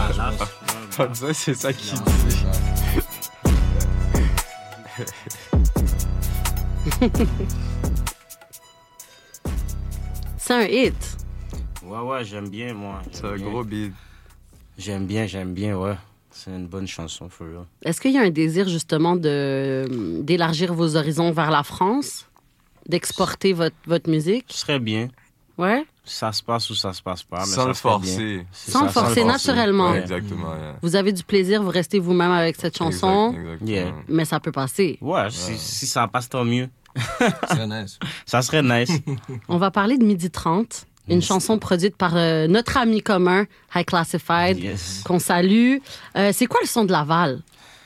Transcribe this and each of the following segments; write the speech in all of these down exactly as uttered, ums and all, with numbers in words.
Comme ça, c'est ça qu'il dit. C'est un hit. Ouais, ouais, j'aime bien, moi. J'aime C'est un bien. gros beat. J'aime bien, j'aime bien, ouais. C'est une bonne chanson, for real. Est-ce qu'il y a un désir, justement, de, d'élargir vos horizons vers la France? D'exporter votre, votre musique? Ce serait bien. Ouais? Ça se passe ou ça se passe pas. Mais Sans ça le serait bien. forcer. C'est Sans ça, le forcer, naturellement. Ouais, exactement. Yeah. Vous avez du plaisir, vous restez vous-même avec cette chanson, Exact, exactement. Yeah. mais ça peut passer. Ouais, si, si ça passe, tant mieux. C'est nice. Ça serait nice. On va parler de Midi trente, une chanson produite par euh, notre ami commun, High Classified, Yes. qu'on salue. Euh, c'est quoi le son de Laval?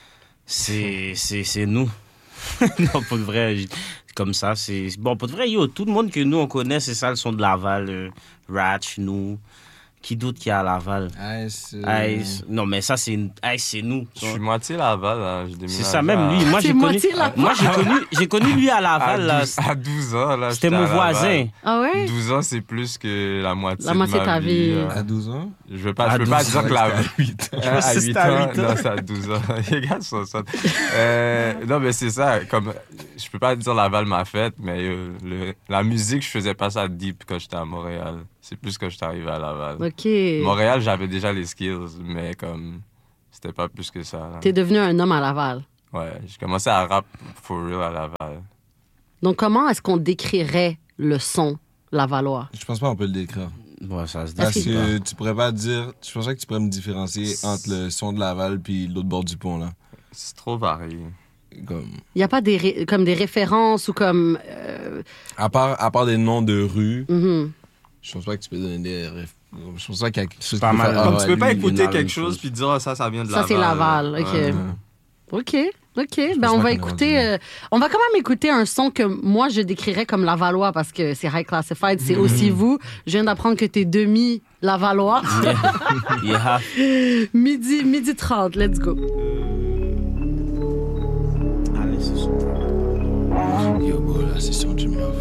C'est, c'est, c'est nous. Non, pour de vrai, j- comme ça, c'est... Bon, pour de vrai, yo, tout le monde que nous, on connaît, c'est ça, le son de Laval. Euh, Ratch, nous. Qui d'autre qu'il y a à Laval? Ice. euh, Ice. Non, mais ça, c'est, Ice, c'est nous. Je suis moitié Laval, là. Je C'est ça, même lui. Moi, C'est j'ai connu... moitié Laval. Moi, j'ai connu, j'ai connu lui à À Laval, là. douze, à douze ans, là. C'était j'étais mon à Laval. voisin. Ah ouais? douze ans, c'est plus que la moitié La moitié de de ma ta vie. là. À douze ans? Je veux pas, À je peux pas douze dire ans, que la à huit ans. à C'était huit à ans, huit ans. non, c'est à douze ans. Les gars sont ça. Euh, non, mais c'est ça, comme, je peux pas dire Laval m'a fait, mais euh, le, la musique, je faisais pas ça deep quand j'étais à Montréal. C'est plus quand j'étais arrivé à Laval. OK. Montréal, j'avais déjà les skills, mais comme, c'était pas plus que ça. là. T'es devenu un homme à Laval. Ouais, j'ai commencé à rap for real à Laval. Donc, comment est-ce qu'on décrirait le son lavallois? Je pense pas qu'on peut le décrire. Ouais, ça se dit. Parce Est-ce que tu pourrais pas dire. Je pensais que tu pourrais me différencier entre le son de Laval puis l'autre bord du pont, là. C'est trop varié. Comme. Il n'y a pas des ré- comme des références ou comme... euh, À part, à part des noms de rues, mhm. je pense pas que tu peux donner des. réf- Je pense pas qu'il y a quelque chose pas qui peut mal. faire, Comme ah tu ouais, peux pas lui, il est écouter dans la quelque même chose puis dire ah, ça, ça vient de Ça, Laval. c'est Laval, ok. Ouais. OK, OK. Ben, on pas va qu'on écouter... va euh, on va quand même écouter un son que moi, je décrirais comme lavallois parce que c'est High Classified, c'est aussi vous. Je viens d'apprendre que t'es demi-lavallois. Yeah. midi, midi trente, let's go. Allez, c'est ça. Yo, bro, la session Jimmy Off.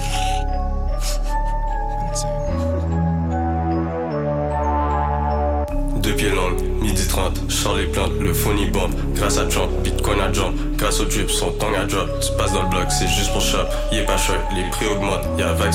Deux pieds longs, midi trente, je sors les plantes, le phone y bombe. Grâce à Trump, Bitcoin à jump. Grâce au drip, son tongue à drop. Tu passes dans le bloc, c'est juste pour shop. Il est pas cher, les prix augmentent. Y'a vague